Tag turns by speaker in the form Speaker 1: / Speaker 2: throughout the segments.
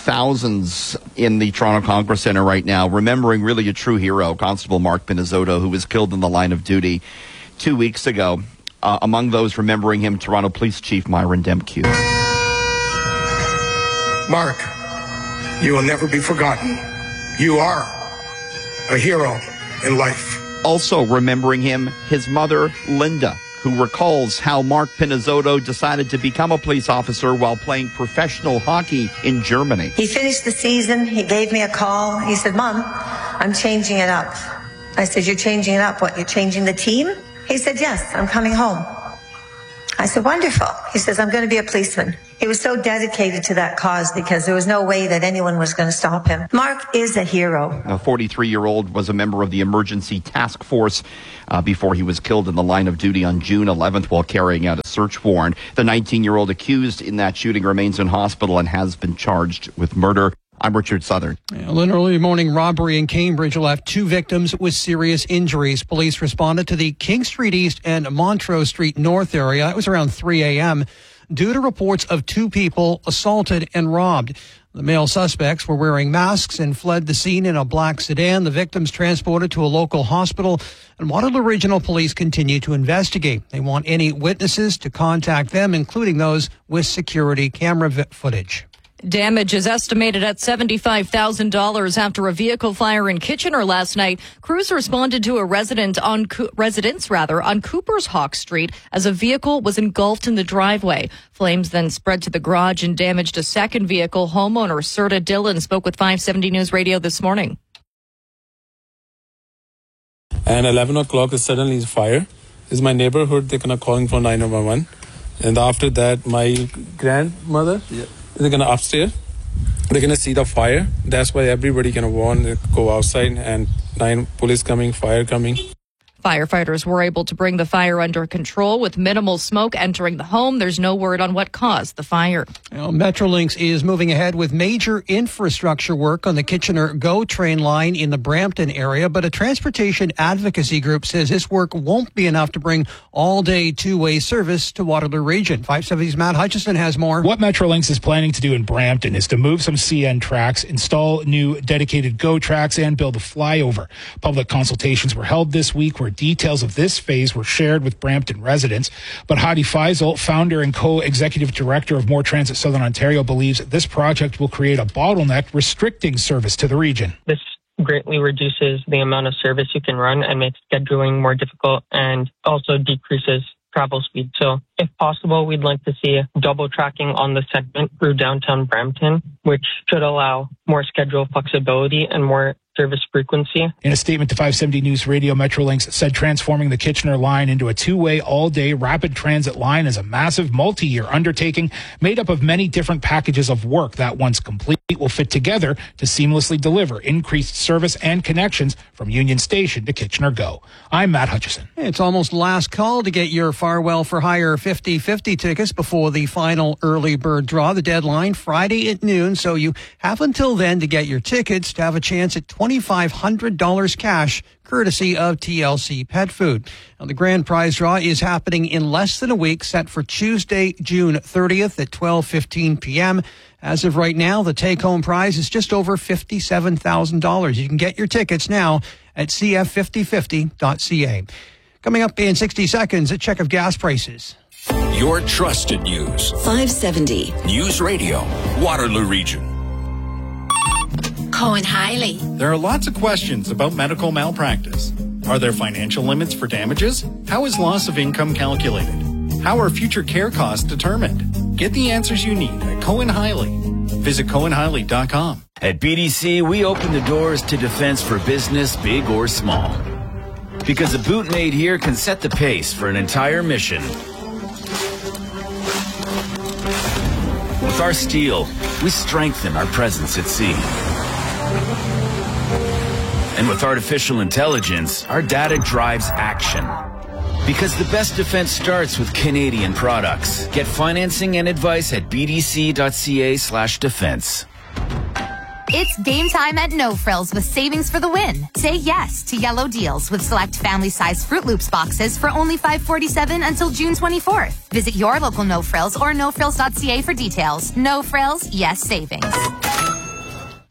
Speaker 1: thousands in the Toronto Congress Centre right now, remembering really a true hero, Constable Mark Pinizzotto, who was killed in the line of duty 2 weeks ago. Among those remembering him, Toronto Police Chief Myron Demkiw.
Speaker 2: Mark, you will never be forgotten. You are a hero in life.
Speaker 1: Also remembering him, his mother, Linda, who recalls how Mark Pinizzotto decided to become a police officer while playing professional hockey in Germany.
Speaker 3: He finished the season. He gave me a call. He said, "Mom, I'm changing it up." I said, "You're changing it up? What, you're changing the team?" He said, "Yes, I'm coming home." I said, "Wonderful." He says, "I'm going to be a policeman." He was so dedicated to that cause because there was no way that anyone was going to stop him. Mark is a hero.
Speaker 1: A 43-year-old was a member of the emergency task force before he was killed in the line of duty on June 11th while carrying out a search warrant. The 19-year-old accused in that shooting remains in hospital and has been charged with murder. I'm Richard Southern.
Speaker 4: An early morning robbery in Cambridge left 2 victims with serious injuries. Police responded to the King Street East and Montrose Street North area. It was around 3 a.m. due to reports of 2 people assaulted and robbed. The male suspects were wearing masks and fled the scene in a black sedan. The victims transported to a local hospital, and Waterloo Regional Police continue to investigate. They want any witnesses to contact them, including those with security camera footage.
Speaker 5: Damage is estimated at $75,000 after a vehicle fire in Kitchener last night. Crews responded to a residence on Cooper's Hawk Street as a vehicle was engulfed in the driveway. Flames then spread to the garage and damaged a second vehicle. Homeowner Serta Dillon spoke with 570 News Radio this morning.
Speaker 6: And 11 o'clock is suddenly fire. Is my neighborhood, they're kind of calling for 911. And after that, my grandmother... Yeah. They're going to upstairs. They're going to see the fire. That's why everybody going to want to go outside and 9 police coming, fire coming.
Speaker 5: Firefighters were able to bring the fire under control with minimal smoke entering the home. There's no word on what caused the fire.
Speaker 4: Metrolinx is moving ahead with major infrastructure work on the Kitchener GO train line in the Brampton area, but a transportation advocacy group says this work won't be enough to bring all-day two-way service to Waterloo Region. 570's Matt Hutchison has more.
Speaker 7: What Metrolinx is planning to do in Brampton is to move some CN tracks, install new dedicated GO tracks, and build a flyover. Public consultations were held this week where details of this phase were shared with Brampton residents. But Hadi Faisal, founder and co-executive director of More Transit Southern Ontario, believes this project will create a bottleneck restricting service to the region.
Speaker 8: This greatly reduces the amount of service you can run and makes scheduling more difficult and also decreases travel speed. So if possible, we'd like to see double tracking on the segment through downtown Brampton, which should allow more schedule flexibility and more service frequency.
Speaker 7: In a statement to 570 News Radio, Metrolinx said transforming the Kitchener line into a two-way all-day rapid transit line is a massive multi-year undertaking made up of many different packages of work that, once complete, will fit together to seamlessly deliver increased service and connections from Union Station to Kitchener GO. I'm Matt Hutchison.
Speaker 4: It's almost last call to get your Farwell for Hire 50/50 tickets before the final early bird draw. The deadline Friday at noon, so you have until then to get your tickets to have a chance at $2,500 cash, courtesy of TLC Pet Food. Now, the grand prize draw is happening in less than a week, set for Tuesday, June 30th at 12:15 p.m. As of right now, the take-home prize is just over $57,000. You can get your tickets now at cf5050.ca. Coming up in 60 seconds, a check of gas prices.
Speaker 9: Your trusted news.
Speaker 10: 570
Speaker 9: News Radio, Waterloo Region.
Speaker 10: Cohen Hiley.
Speaker 11: There are lots of questions about medical malpractice. Are there financial limits for damages? How is loss of income calculated? How are future care costs determined? Get the answers you need at Cohen Hiley. Visit CohenHiley.com.
Speaker 12: At BDC, we open the doors to defense for business, big or small. Because a boot made here can set the pace for an entire mission. With our steel, we strengthen our presence at sea. And with artificial intelligence, our data drives action. Because the best defense starts with Canadian products. Get financing and advice at bdc.ca/defense.
Speaker 13: It's game time at No Frills with savings for the win. Say yes to yellow deals with select family-size Fruit Loops boxes for only $5.47 until June 24th. Visit your local No Frills or nofrills.ca for details. No Frills, yes savings.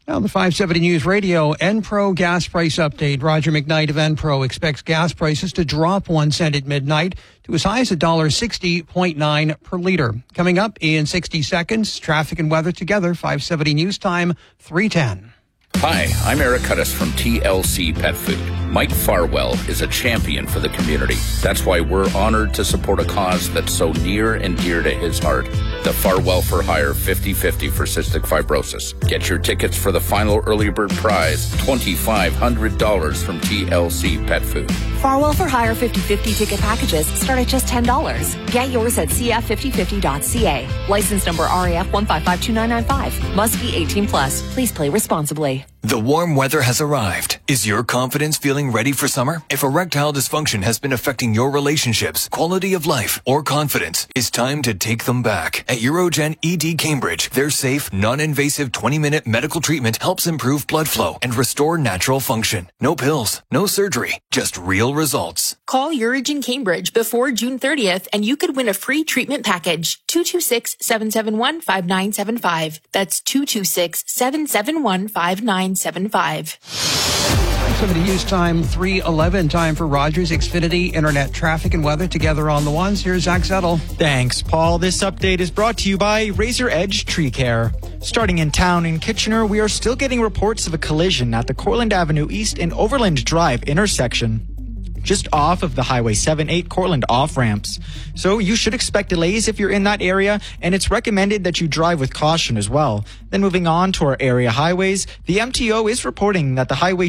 Speaker 4: Now, the 570 News Radio Enpro gas price update. Roger McKnight of Enpro expects gas prices to drop 1 cent at midnight to as high as $1.60.9 per liter. Coming up in 60 seconds, traffic and weather together. 570 News Time, 3:10.
Speaker 9: Hi, I'm Eric Cuttis from TLC Pet Food. Mike Farwell is a champion for the community. That's why we're honored to support a cause that's so near and dear to his heart. The Farwell for Hire 50/50 for cystic fibrosis. Get your tickets for the final early bird prize, $2,500 from TLC Pet Food.
Speaker 10: Farwell for Hire 50/50 ticket packages start at just $10. Get yours at cf5050.ca. License number RAF 1552995. Must be 18 plus. Please play responsibly.
Speaker 14: The warm weather has arrived. Is your confidence feeling ready for summer? If erectile dysfunction has been affecting your relationships, quality of life, or confidence, it's time to take them back. At Urogen ED Cambridge, their safe, non-invasive 20-minute medical treatment helps improve blood flow and restore natural function. No pills, no surgery, just real results.
Speaker 15: Call Urogen Cambridge before June 30th and you could win a free treatment package. 226-771-5975. That's 226-771-5975.
Speaker 4: 570 News Time, 3:11. Time for Rogers Xfinity Internet traffic and weather together on the ones. Here's Zach Settle.
Speaker 16: Thanks, Paul. This update is brought to you by Razor Edge Tree Care. Starting in town in Kitchener, we are still getting reports of a collision at the Cortland Avenue East and Overland Drive intersection, just off of the Highway 78 Cortland off-ramps. So you should expect delays if you're in that area, and it's recommended that you drive with caution as well. Then moving on to our area highways, the MTO is reporting that the Highway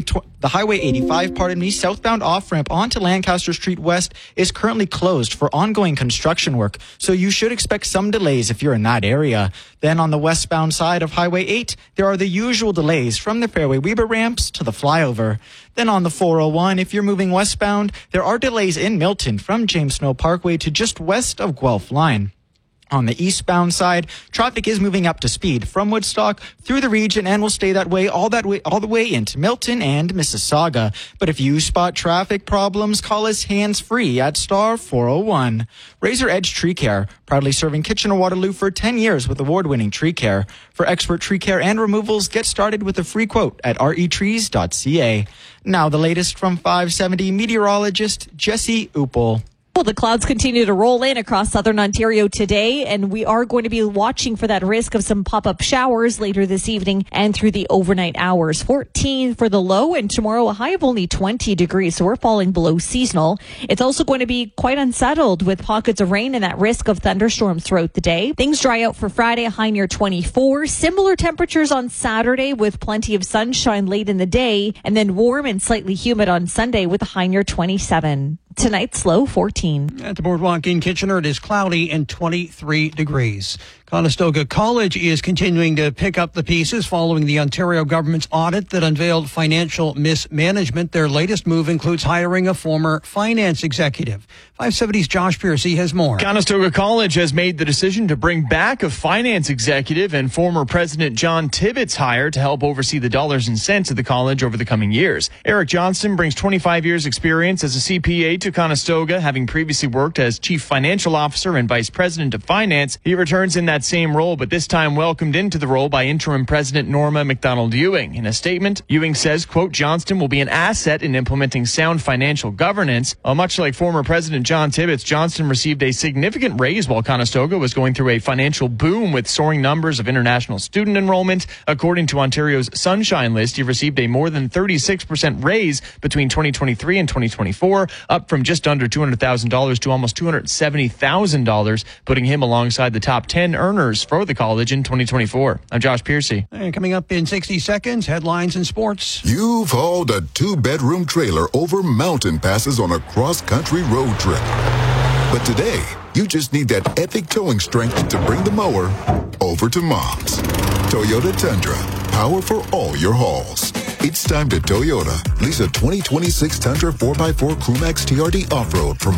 Speaker 16: 85, southbound off-ramp onto Lancaster Street West is currently closed for ongoing construction work. So you should expect some delays if you're in that area. Then on the westbound side of Highway 8, there are the usual delays from the Fairway Weber ramps to the flyover. Then on the 401, if you're moving westbound, there are delays in Milton from James Snow Parkway to just west of Guelph Line. On the eastbound side, traffic is moving up to speed from Woodstock through the region and will stay that way all the way into Milton and Mississauga. But if you spot traffic problems, call us hands-free at star 401. Razor Edge Tree Care, proudly serving Kitchener-Waterloo for 10 years with award-winning tree care. For expert tree care and removals, get started with a free quote at retrees.ca. Now the latest from 570 meteorologist Jesse Uppel.
Speaker 17: Well, the clouds continue to roll in across southern Ontario today, and we are going to be watching for that risk of some pop-up showers later this evening and through the overnight hours. 14 for the low, and tomorrow a high of only 20 degrees, so we're falling below seasonal. It's also going to be quite unsettled with pockets of rain and that risk of thunderstorms throughout the day. Things dry out for Friday, a high near 24. Similar temperatures on Saturday with plenty of sunshine late in the day, and then warm and slightly humid on Sunday with a high near 27. Tonight's low 14.
Speaker 4: At the Boardwalk in Kitchener, it is cloudy and 23 degrees. Conestoga College is continuing to pick up the pieces following the Ontario government's audit that unveiled financial mismanagement. Their latest move includes hiring a former finance executive. 570's Josh Piercy has more.
Speaker 18: Conestoga College has made the decision to bring back a finance executive and former President John Tibbetts hire to help oversee the dollars and cents of the college over the coming years. Eric Johnston brings 25 years experience as a CPA to Conestoga, having previously worked as Chief Financial Officer and Vice President of Finance. He returns in that same role, but this time welcomed into the role by Interim President Norma MacDonald-Ewing. In a statement, Ewing says, quote, Johnston will be an asset in implementing sound financial governance. Much like former President John Tibbetts, Johnston received a significant raise while Conestoga was going through a financial boom with soaring numbers of international student enrollment. According to Ontario's Sunshine List, he received a more than 36% raise between 2023 and 2024, up from just under $200,000 to almost $270,000, putting him alongside the top 10 earners for the college in 2024. I'm Josh Piercy.
Speaker 4: And coming up in 60 seconds, headlines and sports.
Speaker 19: You've hauled a 2-bedroom trailer over mountain passes on a cross-country road trip. But today, you just need that epic towing strength to bring the mower over to Mom's. Toyota Tundra, power for all your hauls. It's time to Toyota. Lease a 2026 Tundra 4x4 Crewmax TRD Off-Road from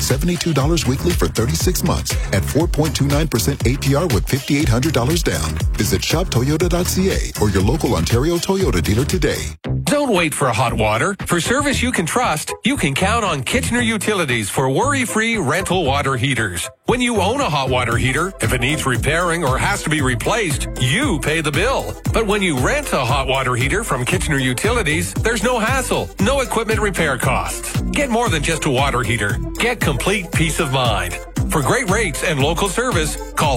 Speaker 19: $172 weekly for 36 months at 4.29% APR with $5,800 down. Visit shoptoyota.ca or your local Ontario Toyota dealer today.
Speaker 20: Don't Don't wait for hot water. For service you can trust, you can count on Kitchener Utilities for worry-free rental water heaters. When you own a hot water heater, if it needs repairing or has to be replaced, you pay the bill. But when you rent a hot water heater from Kitchener Utilities, there's no hassle, no equipment repair costs. Get more than just a water heater. Get complete peace of mind. For great rates and local service, call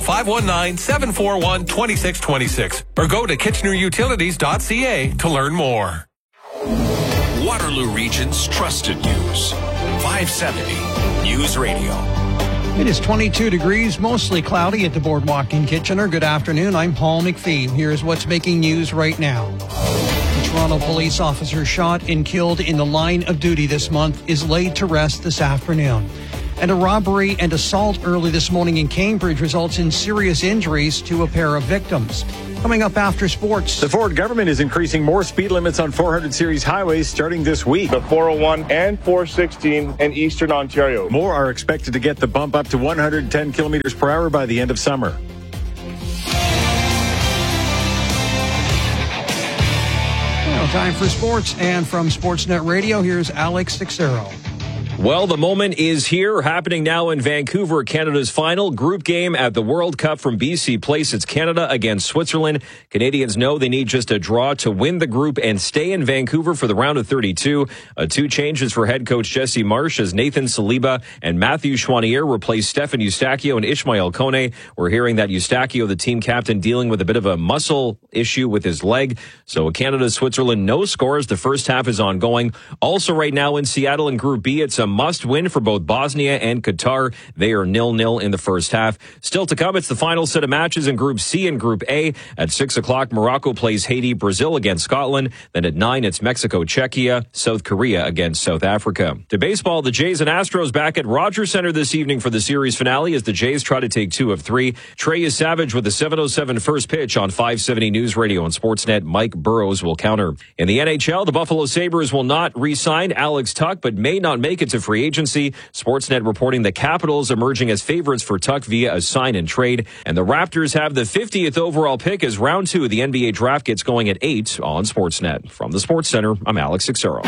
Speaker 20: 519-741-2626 or go to kitchenerutilities.ca to learn more.
Speaker 21: Waterloo Region's trusted news. 570 News Radio.
Speaker 4: It is 22 degrees, mostly cloudy at the Boardwalk in Kitchener. Good afternoon. I'm Paul McPhee. Here's what's making news right now. The Toronto police officer shot and killed in the line of duty this month is laid to rest this afternoon. And a robbery and assault early this morning in Cambridge results in serious injuries to a pair of victims. Coming up after sports.
Speaker 22: The Ford government is increasing more speed limits on 400 series highways starting this week.
Speaker 23: The 401 and 416 in Eastern Ontario.
Speaker 22: More are expected to get the bump up to 110 kilometers per hour by the end of summer.
Speaker 4: Well, time for sports, and from Sportsnet Radio, here's Alex Teixeira.
Speaker 24: Well, the moment is here, happening now in Vancouver, Canada's final group game at the World Cup from BC Place. It's Canada against Switzerland. Canadians know they need just a draw to win the group and stay in Vancouver for the round of 32. Two changes for head coach Jesse Marsh as Nathan Saliba and Matthew Chouanier replace Stefan Eustáquio and Ishmael Kone. We're hearing that Eustáquio, the team captain, dealing with a bit of a muscle issue with his leg. So Canada-Switzerland, no scores. The first half is ongoing. Also right now in Seattle in Group B, it's a must-win for both Bosnia and Qatar. They are 0-0 in the first half. Still to come, it's the final set of matches in Group C and Group A. At 6 o'clock, Morocco plays Haiti, Brazil against Scotland. Then at 9, it's Mexico, Czechia, South Korea against South Africa. To baseball, the Jays and Astros back at Rogers Center this evening for the series finale as the Jays try to take 2 of 3. Trey is Savage with the 7:07 first pitch on 570 News Radio and Sportsnet. Mike Burrows will counter. In the NHL, the Buffalo Sabres will not re-sign Alex Tuch, but may not make it to free agency. Sportsnet reporting the Capitals emerging as favorites for Tuch via a sign and trade. And the Raptors have the 50th overall pick as round 2 of the NBA draft gets going at 8 on Sportsnet. From the Sports Center, I'm Alex Teixeira.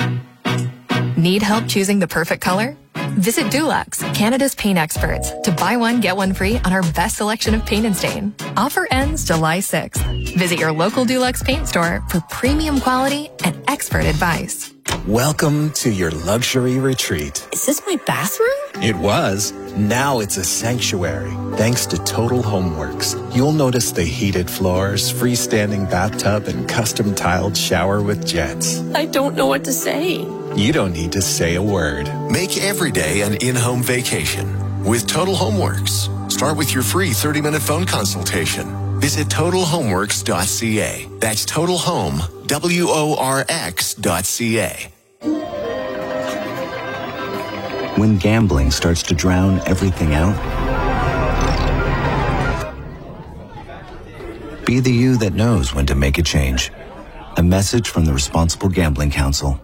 Speaker 25: Need help choosing the perfect color? Visit Dulux, Canada's paint experts, to buy one, get one free on our best selection of paint and stain. Offer ends July 6th. Visit your local Dulux paint store for premium quality and expert advice.
Speaker 26: Welcome to your luxury retreat.
Speaker 27: Is this my bathroom?
Speaker 26: It was. Now it's a sanctuary. Thanks to Total Homeworks. You'll notice the heated floors, freestanding bathtub, and custom tiled shower with jets.
Speaker 27: I don't know what to say.
Speaker 26: You don't need to say a word.
Speaker 28: Make every day an in-home vacation with Total Homeworks. Start with your free 30-minute phone consultation. Visit TotalHomeworks.ca. That's TotalHome.ca.
Speaker 29: When gambling starts to drown everything out, be the you that knows when to make a change. A message from the Responsible Gambling Council.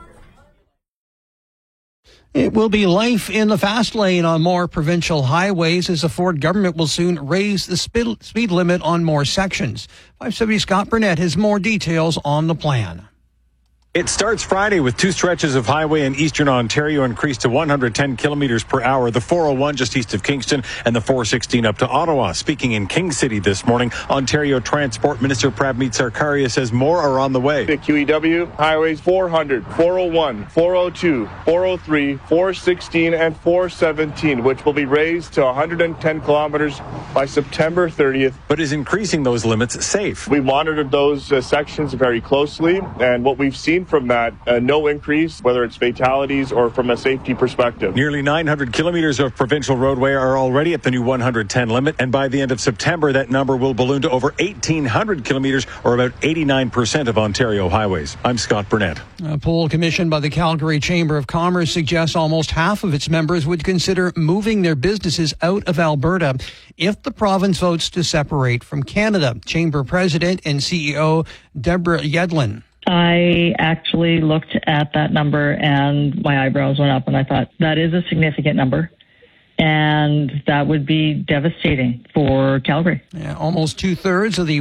Speaker 4: It will be life in the fast lane on more provincial highways as the Ford government will soon raise the speed limit on more sections. 570 Scott Burnett has more details on the plan.
Speaker 22: It starts Friday with 2 stretches of highway in Eastern Ontario increased to 110 kilometers per hour. The 401 just east of Kingston and the 416 up to Ottawa. Speaking in King City this morning, Ontario Transport Minister Prabmeet Sarkaria says more are on the way.
Speaker 23: The QEW highways 400, 401, 402, 403, 416, and 417, which will be raised to 110 kilometers by September 30th.
Speaker 22: But is increasing those limits safe?
Speaker 23: We monitored those sections very closely, and what we've seen from that, no increase, whether it's fatalities or from a safety perspective.
Speaker 22: Nearly 900 kilometers of provincial roadway are already at the new 110 limit, and by the end of September, that number will balloon to over 1,800 kilometers, or about 89% of Ontario highways. I'm Scott Burnett.
Speaker 4: A poll commissioned by the Calgary Chamber of Commerce suggests almost half of its members would consider moving their businesses out of Alberta if the province votes to separate from Canada. Chamber President and CEO Deborah Yedlin.
Speaker 30: I actually looked at that number and my eyebrows went up and I thought that is a significant number. and that would be devastating for Calgary.
Speaker 4: Yeah, almost 2/3 of the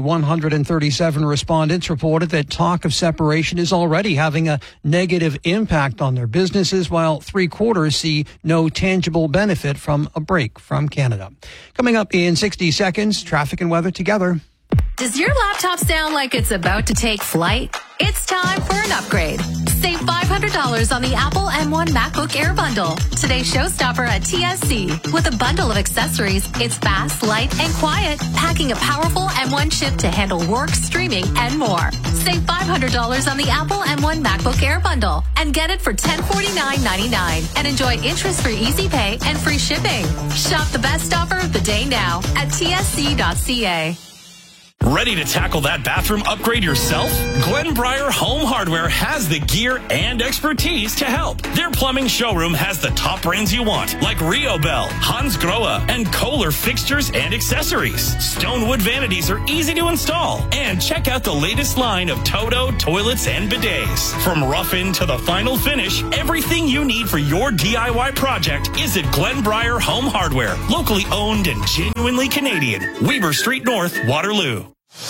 Speaker 4: 137 respondents reported that talk of separation is already having a negative impact on their businesses, while 3/4 see no tangible benefit from a break from Canada. Coming up in 60 seconds, traffic and weather together.
Speaker 1: Does your laptop sound like it's about to take flight? It's time for an upgrade. Save $500 on the Apple M1 MacBook Air bundle. Today's showstopper at TSC. With a bundle of accessories, it's fast, light, and quiet, packing a powerful M1 chip to handle work, streaming, and more. Save $500 on the Apple M1 MacBook Air bundle and get it for $149.99 and enjoy interest-free easy pay and free shipping. Shop the best offer of the day now at tsc.ca.
Speaker 2: Ready to tackle that bathroom upgrade yourself? Glenbriar Home Hardware has the gear and expertise to help. Their plumbing showroom has the top brands you want, like Rio Bell, Hans Grohe, and Kohler fixtures and accessories. Stonewood vanities are easy to install. And check out the latest line of Toto toilets and bidets. From rough-in to the final finish, everything you need for your DIY project is at Glenbriar Home Hardware, locally owned and genuinely Canadian. Weber Street North, Waterloo.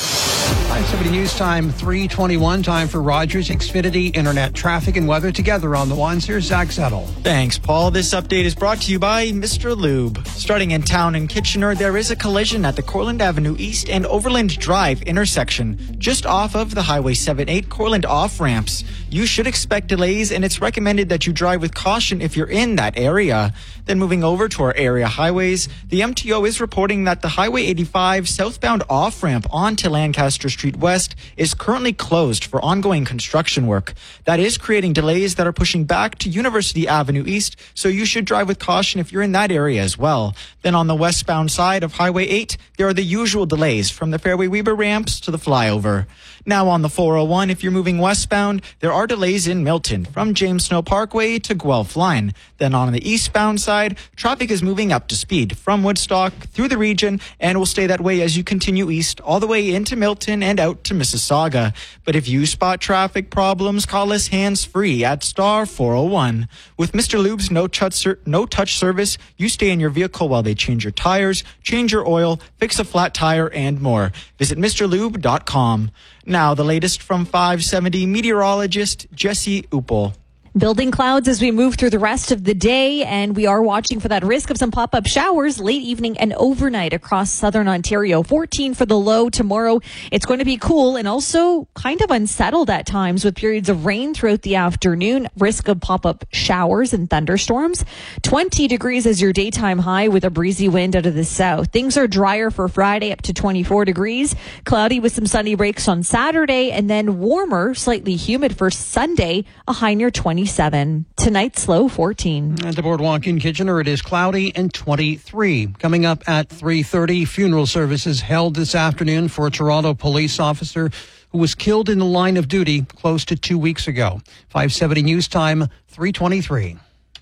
Speaker 4: 570 News Time, 3:21. Time for Rogers Xfinity Internet traffic and weather together on the ones. Here's Zach Settle.
Speaker 16: Thanks, Paul. This update is brought to you by Mr. Lube. Starting in town in Kitchener, there is a collision at the Courland Avenue East and Overland Drive intersection, just off of the Highway 78 Courland off-ramps. You should expect delays, and it's recommended that you drive with caution if you're in that area. Then moving over to our area highways, the MTO is reporting that the Highway 85 southbound off-ramp onto Lancaster Street West is currently closed for ongoing construction work. That is creating delays that are pushing back to University Avenue East, so you should drive with caution if you're in that area as well. Then on the westbound side of Highway 8, there are the usual delays from the Fairway Weber ramps to the flyover. Now on the 401, if you're moving westbound, there are delays in Milton from James Snow Parkway to Guelph Line. Then on the eastbound side, traffic is moving up to speed from Woodstock through the region and will stay that way as you continue east all the way into Milton and out to Mississauga. But if you spot traffic problems, call us hands-free at star 401. With Mr. Lube's no-touch service, you stay in your vehicle while they change your tires, change your oil, fix a flat tire, and more. Visit MrLube.com. Now, the latest from 570 meteorologist Jesse Uppel.
Speaker 17: Building clouds as we move through the rest of the day, and we are watching for that risk of some pop-up showers late evening and overnight across southern Ontario. 14 for the low tomorrow. It's going to be cool and also kind of unsettled at times with periods of rain throughout the afternoon. Risk of pop-up showers and thunderstorms. 20 degrees as your daytime high with a breezy wind out of the south. Things are drier for Friday, up to 24 degrees. Cloudy with some sunny breaks on Saturday, and then warmer, slightly humid for Sunday, a high near 27. Tonight's low 14.
Speaker 4: At the Boardwalk in Kitchener, it is cloudy and 23. Coming up at 3:30, funeral services held this afternoon for a Toronto police officer who was killed in the line of duty close to 2 weeks ago. 570 News Time, 3:23.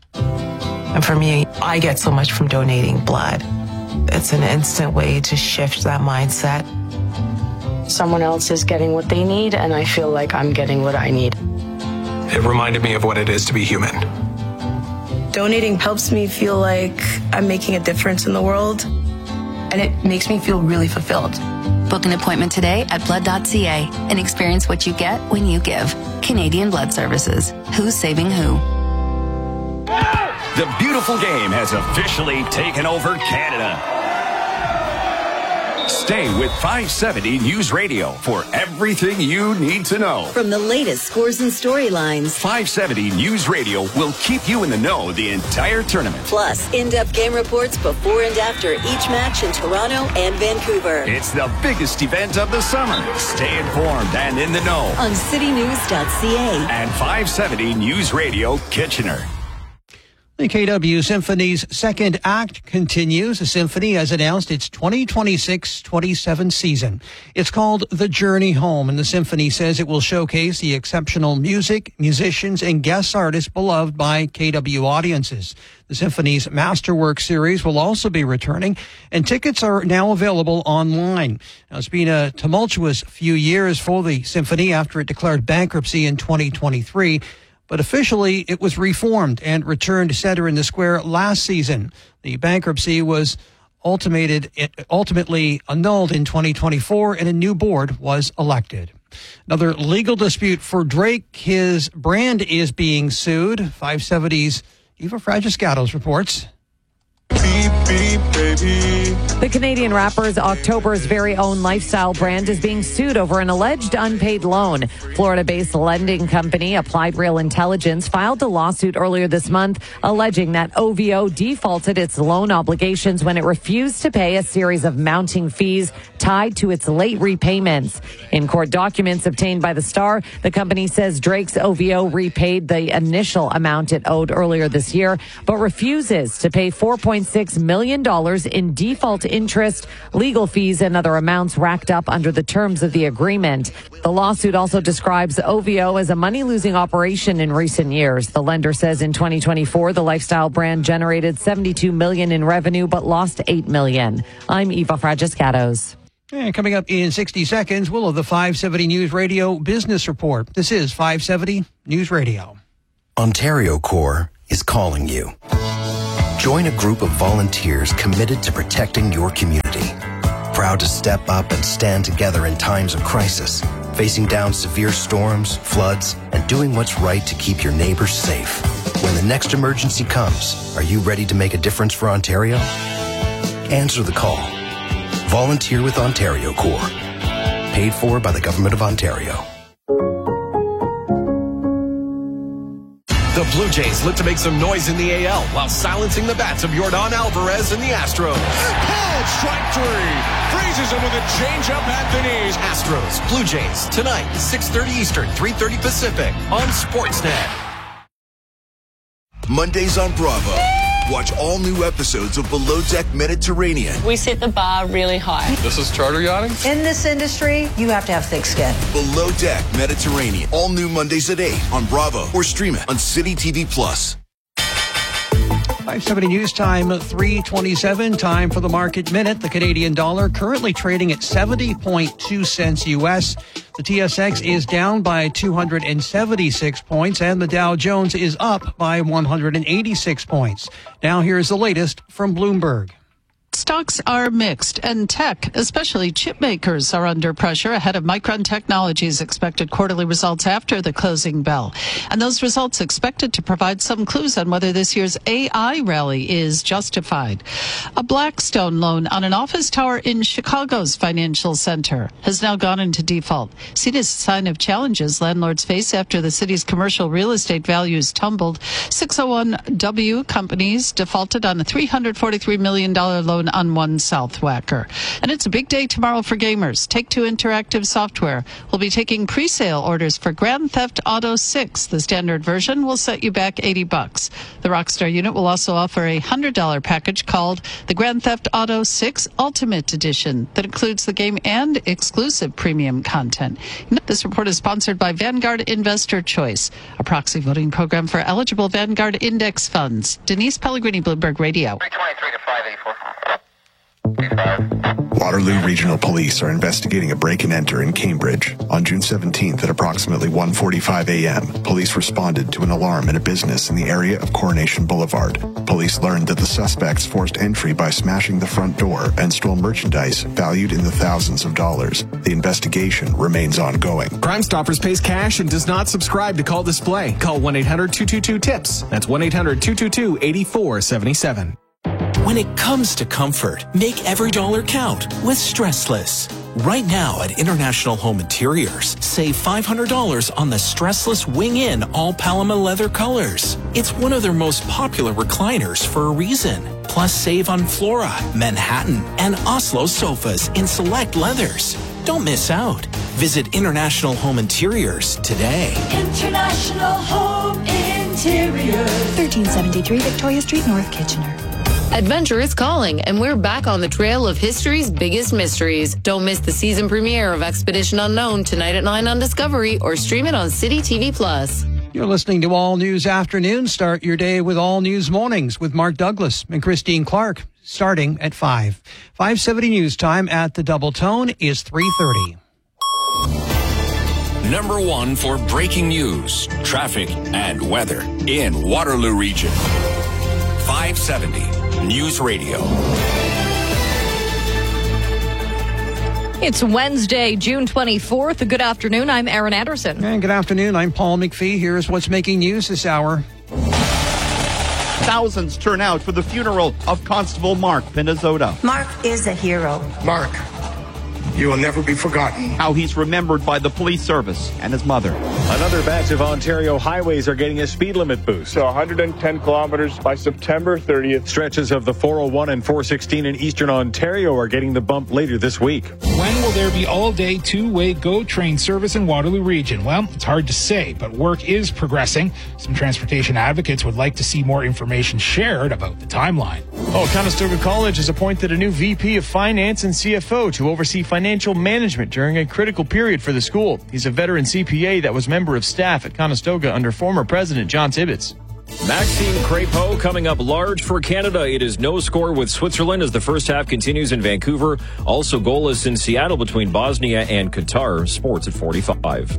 Speaker 3: And for me, I get so much from donating blood. It's an instant way to shift that mindset.
Speaker 27: Someone else is getting what they need, and I feel like I'm getting what I need.
Speaker 5: It reminded me of what it is to be human.
Speaker 27: Donating helps me feel like I'm making a difference in the world, and it makes me feel really fulfilled.
Speaker 6: Book an appointment today at blood.ca and experience what you get when you give. Canadian Blood Services. Who's saving who?
Speaker 7: The beautiful game has officially taken over Canada. Stay with 570 News Radio for everything you need to know.
Speaker 8: From the latest scores and storylines,
Speaker 7: 570 News Radio will keep you in the know the entire tournament.
Speaker 8: Plus, in-depth game reports before and after each match in Toronto and Vancouver.
Speaker 7: It's the biggest event of the summer. Stay informed and in the know
Speaker 8: on citynews.ca
Speaker 7: and 570 News Radio Kitchener.
Speaker 4: The KW Symphony's second act continues. The Symphony has announced its 2026-27 season. It's called The Journey Home, and the Symphony says it will showcase the exceptional music, musicians, and guest artists beloved by KW audiences. The Symphony's Masterwork series will also be returning, and tickets are now available online. Now, it's been a tumultuous few years for the Symphony after it declared bankruptcy in 2023. but officially it was reformed and returned center in the square last season. The bankruptcy was ultimately annulled in 2024, and a new board was elected. Another legal dispute for Drake. His brand is being sued. 570's Eva Fragiscatos reports.
Speaker 9: Beep, beep, baby. The Canadian rapper's October's very own lifestyle brand is being sued over an alleged unpaid loan. Florida-based lending company Applied Real Intelligence filed a lawsuit earlier this month alleging that OVO defaulted its loan obligations when it refused to pay a series of mounting fees tied to its late repayments. In court documents obtained by the Star, the company says Drake's OVO repaid the initial amount it owed earlier this year, but refuses to pay $4.6 million in default interest, legal fees, and other amounts racked up under the terms of the agreement. The lawsuit also describes OVO as a money-losing operation in recent years. The lender says in 2024, the lifestyle brand generated $72 million in revenue, but lost $8 million. I'm Eva Fragiscatos.
Speaker 4: And coming up in 60 seconds, we'll have the 570 News Radio Business Report. This is 570 News Radio.
Speaker 10: Ontario Corps is calling you. Join a group of volunteers committed to protecting your community. Proud to step up and stand together in times of crisis, facing down severe storms, floods, and doing what's right to keep your neighbors safe. When the next emergency comes, are you ready to make a difference for Ontario? Answer the call. Volunteer with Ontario Corps. Paid for by the Government of Ontario.
Speaker 7: The Blue Jays look to make some noise in the AL while silencing the bats of Yordan Alvarez and the Astros.
Speaker 21: Called strike three. Freezes him with a changeup at the knees.
Speaker 7: Astros, Blue Jays, tonight, 6:30 Eastern, 3:30 Pacific on Sportsnet.
Speaker 11: Mondays on Bravo. Watch all new episodes of Below Deck Mediterranean.
Speaker 12: We set the bar really high.
Speaker 5: This is charter yachting?
Speaker 12: In this industry, you have to have thick skin.
Speaker 11: Below Deck Mediterranean. All new Mondays at 8 on Bravo or stream it on City TV Plus.
Speaker 4: 570 News Time, 3:27. Time for the Market Minute. The Canadian dollar currently trading at 70.2 cents U.S. The TSX is down by 276 points, and the Dow Jones is up by 186 points. Now here's the latest from Bloomberg.
Speaker 13: Stocks are mixed, and tech, especially chip makers, are under pressure ahead of Micron Technology's expected quarterly results after the closing bell. And those results expected to provide some clues on whether this year's AI rally is justified. A Blackstone loan on an office tower in Chicago's financial center has now gone into default. Seen as a sign of challenges landlords face after the city's commercial real estate values tumbled. 601W companies defaulted on a $343 million loan on One South Wacker. And it's a big day tomorrow for gamers. Take-Two Interactive Software will be taking pre-sale orders for Grand Theft Auto 6. The standard version will set you back $80. The Rockstar unit will also offer a $100 package called the Grand Theft Auto 6 Ultimate Edition that includes the game and exclusive premium content. This report is sponsored by Vanguard Investor Choice, a proxy voting program for eligible Vanguard index funds. Denise Pellegrini, Bloomberg Radio.
Speaker 14: 323 to 584.
Speaker 15: Waterloo Regional Police are investigating a break-and-enter in Cambridge. On June 17th at approximately 1:45 a.m., police responded to an alarm in a business in the area of Coronation Boulevard. Police learned that the suspects forced entry by smashing the front door and stole merchandise valued in the thousands of dollars. The investigation remains ongoing.
Speaker 5: Crime Stoppers pays cash and does not subscribe to Call Display. Call 1-800-222-TIPS. That's 1-800-222-8477.
Speaker 18: When it comes to comfort, make every dollar count with Stressless. Right now at International Home Interiors, save $500 on the Stressless Wing-In all Paloma leather colors. It's one of their most popular recliners for a reason. Plus save on Flora, Manhattan, and Oslo sofas in select leathers. Don't miss out. Visit International Home Interiors today.
Speaker 19: International Home Interiors. 1373 Victoria Street, North Kitchener.
Speaker 20: Adventure is calling, and we're back on the trail of history's biggest mysteries. Don't miss the season premiere of Expedition Unknown tonight at 9 on Discovery, or stream it on City TV Plus.
Speaker 4: You're listening to All News Afternoon. Start your day with All News Mornings with Mark Douglas and Christine Clark, starting at 5. 5:70 News Time at the Double Tone is 3:30.
Speaker 7: #1 for breaking news, traffic, and weather in Waterloo Region. 570 News Radio.
Speaker 1: It's Wednesday, June 24th. Good afternoon. I'm Erin Anderson.
Speaker 4: And good afternoon. I'm Paul McPhee. Here's what's making news this hour.
Speaker 14: Thousands turn out for the funeral of Constable Mark Pinizzotto.
Speaker 22: Mark is a hero.
Speaker 23: Mark, you will never be forgotten.
Speaker 14: How he's remembered by the police service and his mother.
Speaker 24: Another batch of Ontario highways are getting a speed limit boost.
Speaker 25: So 110 kilometers by September 30th.
Speaker 24: Stretches of the 401 and 416 in Eastern Ontario are getting the bump later this week.
Speaker 26: When will there be all-day two-way GO train service in Waterloo Region? Well, it's hard to say, but work is progressing. Some transportation advocates would like to see more information shared about the timeline.
Speaker 24: Conestoga College has appointed a new VP of Finance and CFO to oversee financial management during a critical period for the school. He's a veteran CPA that was member of staff at Conestoga under former President John Tibbetts.
Speaker 28: Maxime Crépeau coming up large for Canada. It is no score with Switzerland as the first half continues in Vancouver. Also goalless in Seattle between Bosnia and Qatar. Sports at 45.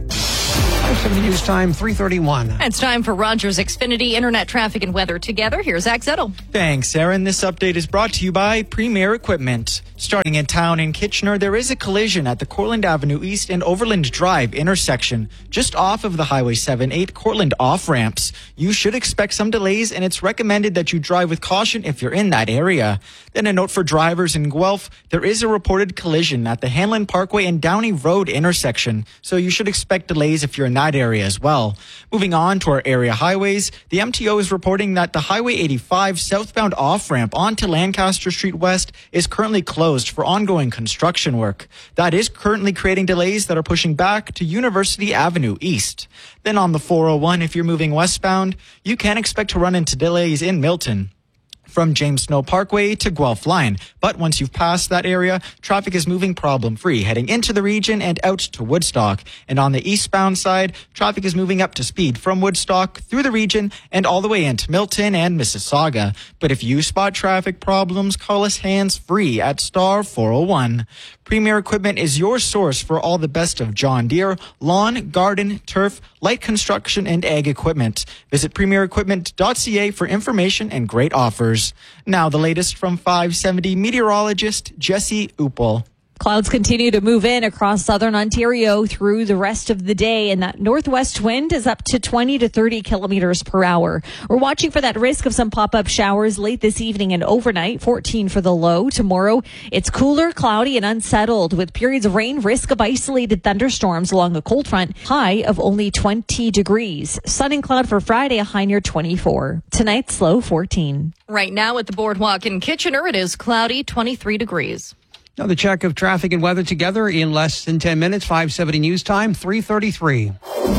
Speaker 4: 570 News Time, 3:31.
Speaker 1: It's time for Rogers Xfinity Internet Traffic and Weather Together. Here's Zach Zettel.
Speaker 16: Thanks, Aaron. This update is brought to you by Premier Equipment. Starting in town in Kitchener, there is a collision at the Cortland Avenue East and Overland Drive intersection, just off of the Highway 78 Cortland off-ramps. You should expect some delays, and it's recommended that you drive with caution if you're in that area. Then a note for drivers in Guelph, there is a reported collision at the Hanlon Parkway and Downey Road intersection, so you should expect delays if you're in that area as well. Moving on to our area highways, the MTO is reporting that the Highway 85 southbound off-ramp onto Lancaster Street West is currently closed for ongoing construction work. That is currently creating delays that are pushing back to University Avenue East. Then on the 401, if you're moving westbound, you can expect to run into delays in Milton from James Snow Parkway to Guelph Line. But once you've passed that area, traffic is moving problem-free, heading into the region and out to Woodstock. And on the eastbound side, traffic is moving up to speed from Woodstock through the region and all the way into Milton and Mississauga. But if you spot traffic problems, call us hands-free at star 401. Premier Equipment is your source for all the best of John Deere, lawn, garden, turf, light construction, and ag equipment. Visit premierequipment.ca for information and great offers. Now the latest from 570 meteorologist Jesse Uppel.
Speaker 17: Clouds continue to move in across southern Ontario through the rest of the day, and that northwest wind is up to 20 to 30 kilometers per hour. We're watching for that risk of some pop-up showers late this evening and overnight, 14 for the low. Tomorrow, it's cooler, cloudy, and unsettled with periods of rain, risk of isolated thunderstorms along a cold front, high of only 20 degrees. Sun and cloud for Friday, a high near 24. Tonight's low 14.
Speaker 1: Right now at the Boardwalk in Kitchener, it is cloudy, 23 degrees.
Speaker 4: Now the check of traffic and weather together in less than 10 minutes. 570 News Time, 3:33.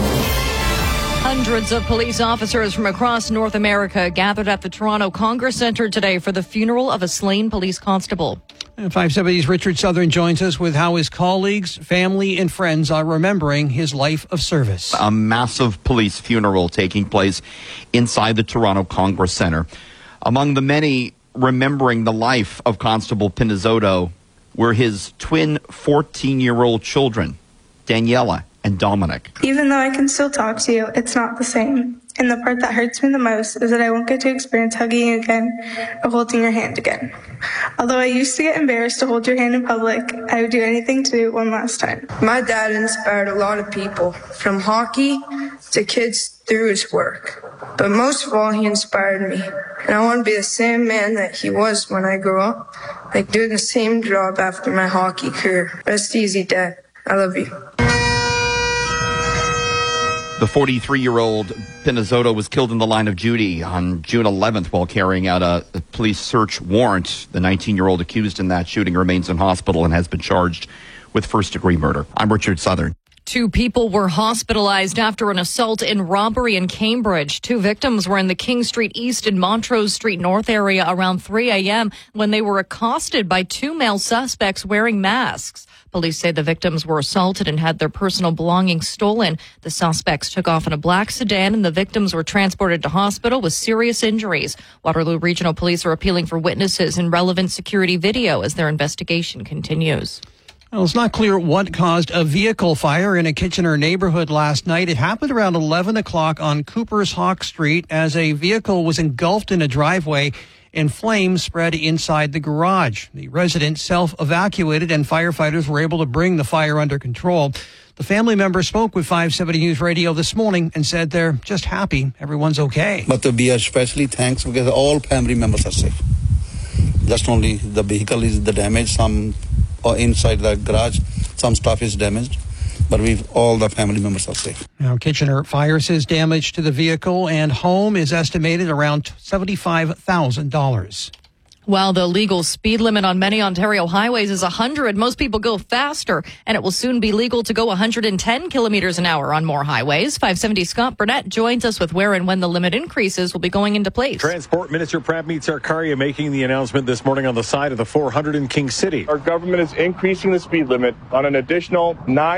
Speaker 1: Hundreds of police officers from across North America gathered at the Toronto Congress Centre today for the funeral of a slain police constable.
Speaker 4: And 570's Richard Southern joins us with how his colleagues, family, and friends are remembering his life of service.
Speaker 14: A massive police funeral taking place inside the Toronto Congress Centre. Among the many remembering the life of Constable Pinizzotto were his twin 14-year-old children, Daniela and Dominic.
Speaker 29: Even though I can still talk to you, it's not the same. And the part that hurts me the most is that I won't get to experience hugging you again or holding your hand again. Although I used to get embarrassed to hold your hand in public, I would do anything to do it one last time.
Speaker 30: My dad inspired a lot of people, from hockey to kids through his work. But most of all, he inspired me. And I want to be the same man that he was when I grew up, like doing the same job after my hockey career. Rest easy, Dad. I love you.
Speaker 14: The 43-year-old Pinizzotto was killed in the line of duty on June 11th while carrying out a police search warrant. The 19-year-old accused in that shooting remains in hospital and has been charged with first-degree murder. I'm Richard Southern.
Speaker 1: 2 people were hospitalized after an assault and robbery in Cambridge. 2 victims were in the King Street East and Montrose Street North area around 3 a.m. when they were accosted by 2 male suspects wearing masks. Police say the victims were assaulted and had their personal belongings stolen. The suspects took off in a black sedan and the victims were transported to hospital with serious injuries. Waterloo Regional Police are appealing for witnesses and relevant security video as their investigation continues.
Speaker 4: Well, it's not clear what caused a vehicle fire in a Kitchener neighborhood last night. It happened around 11 o'clock on Cooper's Hawk Street as a vehicle was engulfed in a driveway and flames spread inside the garage. The resident self-evacuated and firefighters were able to bring the fire under control. The family member spoke with 570 News Radio this morning and said they're just happy everyone's okay.
Speaker 2: But we are especially thanks because all family members are safe. Just only the vehicle is the damage, some inside the garage, some stuff is damaged, but all the family members are safe.
Speaker 4: Now, Kitchener Fire says damage to the vehicle and home is estimated around $75,000.
Speaker 1: While the legal speed limit on many Ontario highways is 100, most people go faster, and it will soon be legal to go 110 kilometers an hour on more highways. 570 Scott Burnett joins us with where and when the limit increases will be going into place.
Speaker 28: Transport Minister Pramit Sarkaria making the announcement this morning on the side of the 400 in King City.
Speaker 25: Our government is increasing the speed limit on an additional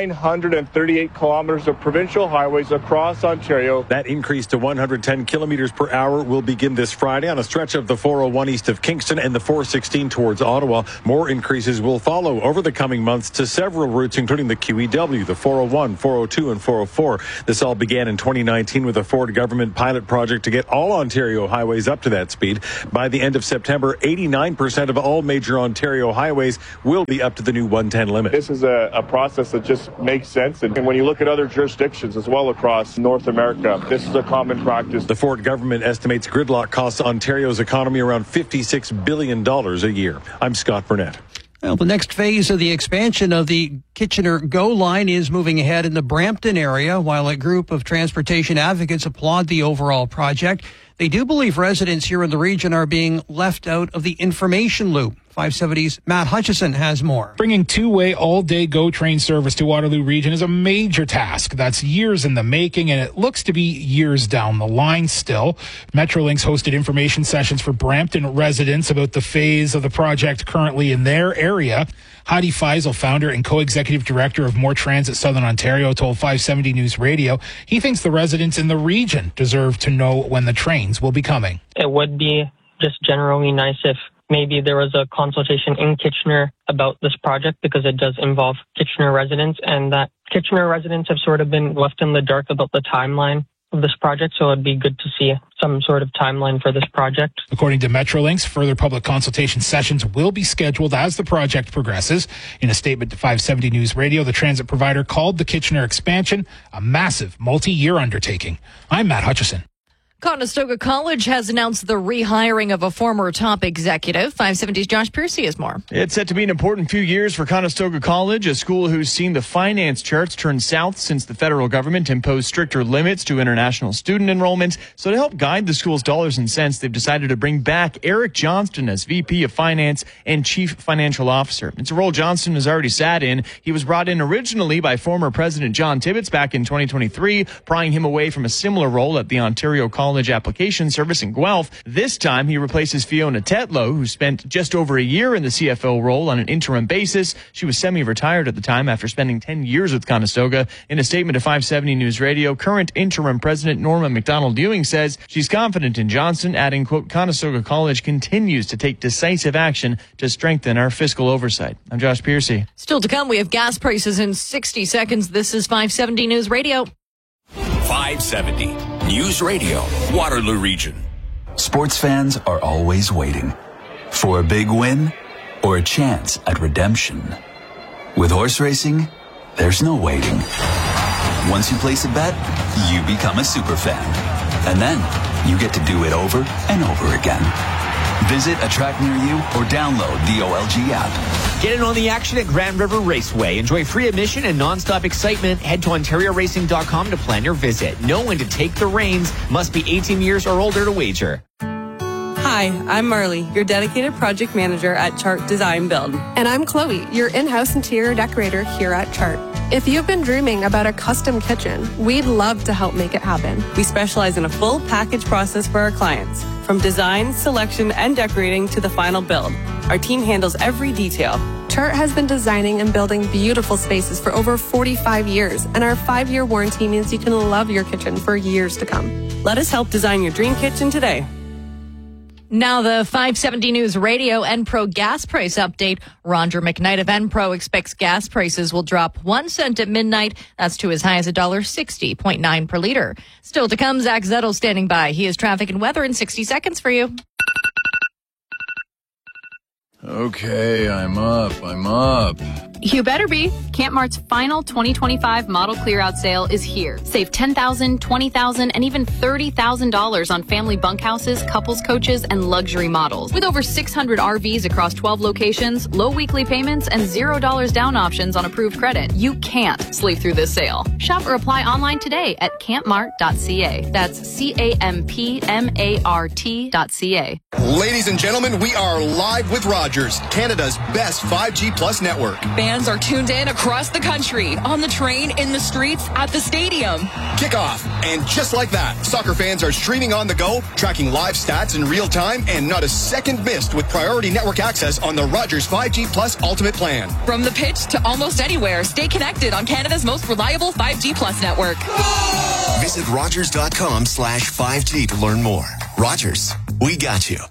Speaker 25: 938 kilometers of provincial highways across Ontario.
Speaker 28: That increase to 110 kilometers per hour will begin this Friday on a stretch of the 401 east of Kingston and the 416 towards Ottawa. More increases will follow over the coming months to several routes, including the QEW, the 401, 402, and 404. This all began in 2019 with a Ford government pilot project to get all Ontario highways up to that speed. By the end of September, 89% of all major Ontario highways will be up to the new 110 limit.
Speaker 25: This is a process that just makes sense. And when you look at other jurisdictions as well across North America, this is a common practice.
Speaker 28: The Ford government estimates gridlock costs Ontario's economy around $56 billion a year. I'm Scott Burnett.
Speaker 4: Well, the next phase of the expansion of the Kitchener GO line is moving ahead in the Brampton area, while a group of transportation advocates applaud the overall project. They do believe residents here in the region are being left out of the information loop. 570's Matt Hutchison has more.
Speaker 26: Bringing two-way all-day GO train service to Waterloo Region is a major task. That's years in the making, and it looks to be years down the line still. Metrolinx hosted information sessions for Brampton residents about the phase of the project currently in their area. Heidi Feisel, founder and co-executive director of More Transit Southern Ontario, told 570 News Radio he thinks the residents in the region deserve to know when the trains will be coming.
Speaker 3: It would be just generally nice if maybe there was a consultation in Kitchener about this project, because it does involve Kitchener residents, and that Kitchener residents have sort of been left in the dark about the timeline of this project, so it'd be good to see some sort of timeline for this project.
Speaker 26: According to Metrolinx, further public consultation sessions will be scheduled as the project progresses. In a statement to 570 News Radio, the transit provider called the Kitchener expansion a massive multi-year undertaking. I'm Matt Hutchison.
Speaker 1: Conestoga College has announced the rehiring of a former top executive. 570's Josh Piercy has more.
Speaker 24: It's set to be an important few years for Conestoga College, a school who's seen the finance charts turn south since the federal government imposed stricter limits to international student enrollment. So to help guide the school's dollars and cents, they've decided to bring back Eric Johnston as VP of Finance and Chief Financial Officer. It's a role Johnston has already sat in. He was brought in originally by former President John Tibbetts back in 2023, prying him away from a similar role at the Ontario College Application Service in Guelph. This time, he replaces Fiona Tetlow, who spent just over a year in the CFO role on an interim basis. She was semi-retired at the time after spending 10 years with Conestoga. In a statement to 570 News Radio, current interim president Norma McDonald-Ewing says she's confident in Johnston, adding, quote, Conestoga College continues to take decisive action to strengthen our fiscal oversight. I'm Josh Piercy.
Speaker 1: Still to come, we have gas prices in 60 seconds. This is 570 News Radio.
Speaker 6: 570 News Radio, Waterloo Region. Sports fans are always waiting for a big win or a chance at redemption. With horse racing, there's no waiting. Once you place a bet, you become a super fan. And then you get to do it over and over again. Visit a track near you or download the OLG app.
Speaker 8: Get in on the action at Grand River Raceway. Enjoy free admission and nonstop excitement. Head to OntarioRacing.com to plan your visit. Know when to take the reins. Must be 18 years or older to wager.
Speaker 9: Hi, I'm Marley, your dedicated project manager at Chart Design Build.
Speaker 10: And I'm Chloe, your in-house interior decorator here at Chart. If you've been dreaming about a custom kitchen, we'd love to help make it happen.
Speaker 9: We specialize in a full package process for our clients, from design, selection, and decorating to the final build. Our team handles every detail.
Speaker 10: Chart has been designing and building beautiful spaces for over 45 years, and our 5-year warranty means you can love your kitchen for years to come.
Speaker 9: Let us help design your dream kitchen today.
Speaker 1: Now the 570 News Radio Enpro gas price update. Roger McKnight of Enpro expects gas prices will drop 1 cent at midnight. That's to as high as $1.60.9 per liter. Still to come, Zach Zettel standing by. He has traffic and weather in 60 seconds for you.
Speaker 5: Okay, I'm up.
Speaker 11: You better be. CampMart's final 2025 model clear-out sale is here. Save $10,000, $20,000, and even $30,000 on family bunkhouses, couples coaches, and luxury models. With over 600 RVs across 12 locations, low weekly payments, and $0 down options on approved credit, you can't sleep through this sale. Shop or apply online today at campmart.ca. That's CAMPMART.ca.
Speaker 12: Ladies and gentlemen, we are live with Rogers, Canada's best 5G Plus network.
Speaker 13: Fans are tuned in across the country, on the train, in the streets, at the stadium.
Speaker 12: Kickoff. And just like that, soccer fans are streaming on the go, tracking live stats in real time, and not a second missed with priority network access on the Rogers 5G Plus Ultimate Plan.
Speaker 13: From the pitch to almost anywhere, stay connected on Canada's most reliable 5G Plus network.
Speaker 15: Visit Rogers.com/5G to learn more. Rogers, we got you.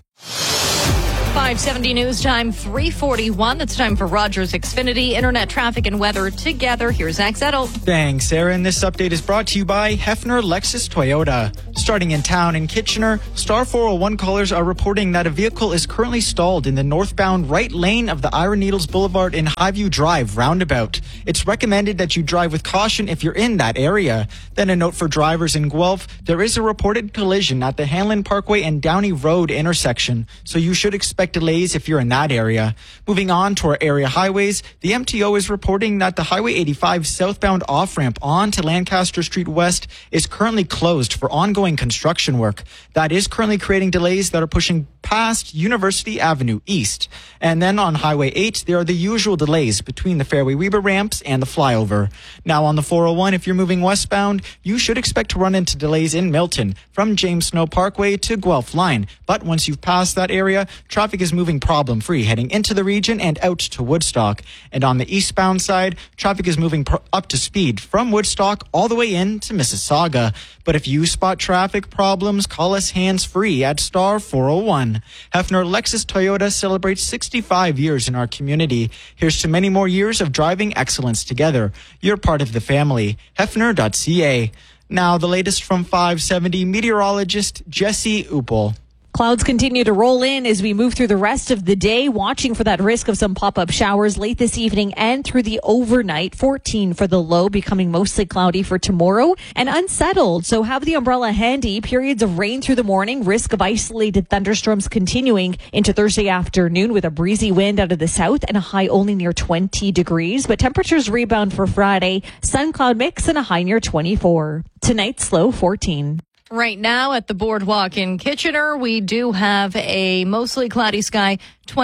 Speaker 1: 570 News Time, 3:41. It's time for Rogers Xfinity, internet traffic and weather together. Here's Zach Zettel.
Speaker 16: Thanks, Sarah. And this update is brought to you by Hefner Lexus Toyota. Starting in town in Kitchener, Star 401 callers are reporting that a vehicle is currently stalled in the northbound right lane of the Iron Needles Boulevard and Highview Drive roundabout. It's recommended that you drive with caution if you're in that area. Then a note for drivers in Guelph, there is a reported collision at the Hanlon Parkway and Downey Road intersection, so you should expect delays if you're in that area. Moving on to our area highways, the MTO is reporting that the Highway 85 southbound off-ramp onto Lancaster Street West is currently closed for ongoing construction work. That is currently creating delays that are pushing past University Avenue East. And then on Highway 8, there are the usual delays between the Fairway Weber ramps and the flyover. Now on the 401, if you're moving westbound, you should expect to run into delays in Milton from James Snow Parkway to Guelph Line. But once you've passed that area, traffic is moving problem-free heading into the region and out to Woodstock. And on the eastbound side, traffic is moving up to speed from Woodstock all the way in to Mississauga. But if you spot traffic problems, call us hands-free at Star 401. Hefner Lexus Toyota celebrates 65 years in our community. Here's to many more years of driving excellence together. You're part of the family. Hefner.ca. Now the latest from 570 meteorologist Jesse Uppel.
Speaker 17: Clouds continue to roll in as we move through the rest of the day, watching for that risk of some pop-up showers late this evening and through the overnight. 14 for the low, becoming mostly cloudy for tomorrow and unsettled. So have the umbrella handy. Periods of rain through the morning, risk of isolated thunderstorms continuing into Thursday afternoon with a breezy wind out of the south and a high only near 20 degrees. But temperatures rebound for Friday. Sun cloud mix and a high near 24. Tonight's low 14.
Speaker 1: Right now at the Boardwalk in Kitchener, we do have a mostly cloudy sky,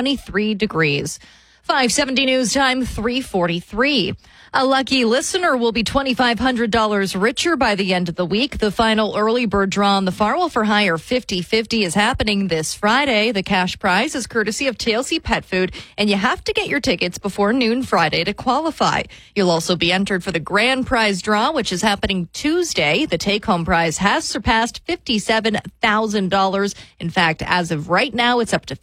Speaker 1: 23 degrees. 570 News Time, 3:43. A lucky listener will be $2,500 richer by the end of the week. The final early bird draw on the Farwell for Hire 50/50 is happening this Friday. The cash prize is courtesy of TLC Pet Food, and you have to get your tickets before noon Friday to qualify. You'll also be entered for the grand prize draw, which is happening Tuesday. The take-home prize has surpassed $57,000. In fact, as of right now, it's up to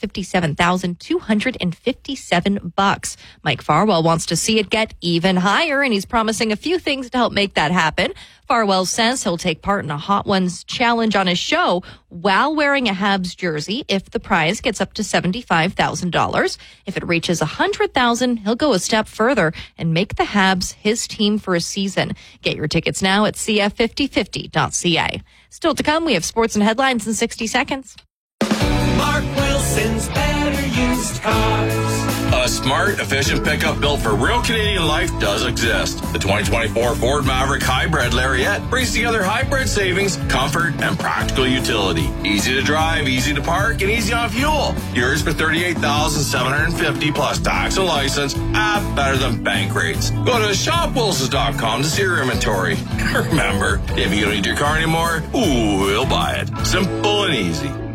Speaker 1: $57,257. Mike Farwell wants to see it get even higher, and he's promising a few things to help make that happen. Farwell says he'll take part in a Hot Ones challenge on his show while wearing a Habs jersey if the prize gets up to $75,000. If it reaches $100,000, he'll go a step further and make the Habs his team for a season. Get your tickets now at cf5050.ca. Still to come, we have sports and headlines in 60 seconds.
Speaker 18: Mark Wilson's Better Used Cars.
Speaker 19: A smart, efficient pickup built for real Canadian life does exist. The 2024 Ford Maverick Hybrid Lariat brings together hybrid savings, comfort, and practical utility. Easy to drive, easy to park, and easy on fuel. Yours for $38,750 plus tax and license at better than bank rates. Go to shopwilsons.com to see your inventory. Remember, if you don't need your car anymore, we'll buy it. Simple and easy.